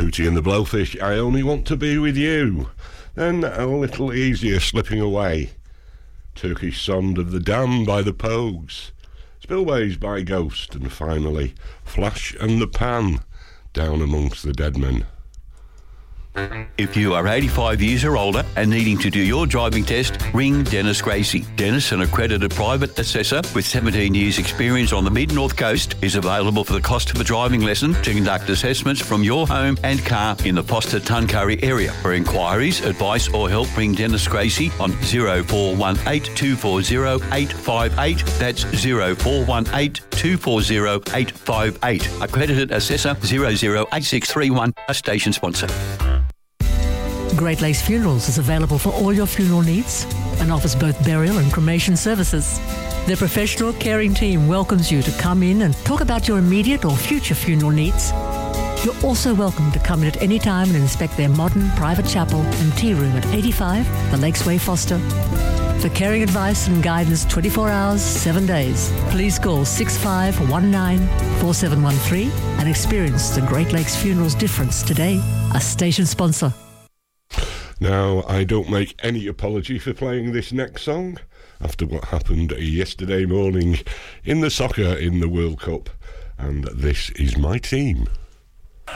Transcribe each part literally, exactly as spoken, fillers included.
Hootie and the Blowfish, I Only Want to Be With You. Then A Little Easier, Slipping Away. Turkish Song of the Dam by the Pogues. Spillways by Ghost. And finally, Flash and the Pan, Down Amongst the Dead Men. If you are eighty-five years or older and needing to do your driving test, ring Dennis Gracie. Dennis, an accredited private assessor with seventeen years experience on the Mid-North Coast, is available for the cost of a driving lesson to conduct assessments from your home and car in the Foster Tuncurry area. For inquiries, advice or help, ring Dennis Gracie on zero four one eight, two four zero, eight five eight. That's zero four one eight, two four zero, eight five eight. Accredited assessor zero zero eight six three one, a station sponsor. Great Lakes Funerals is available for all your funeral needs and offers both burial and cremation services. Their professional, caring team welcomes you to come in and talk about your immediate or future funeral needs. You're also welcome to come in at any time and inspect their modern private chapel and tea room at eighty-five The Lakes Way, Foster. For caring advice and guidance twenty-four hours, seven days, please call six five one nine, four seven one three and experience the Great Lakes Funerals difference today. A station sponsor. Now, I don't make any apology for playing this next song after what happened yesterday morning in the soccer in the World Cup, and this is my team. I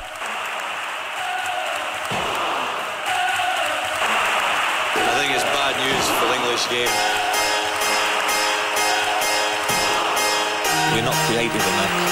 think it's bad news for the English game. We're not creative enough.